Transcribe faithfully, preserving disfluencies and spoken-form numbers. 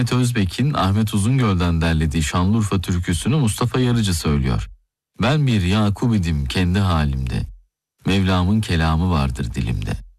Ahmet Özbek'in Ahmet Uzungöl'den derlediği Şanlıurfa türküsünü Mustafa Yarıcı söylüyor. Ben bir Yakub idim kendi halimde, Mevlam'ın kelamı vardır dilimde.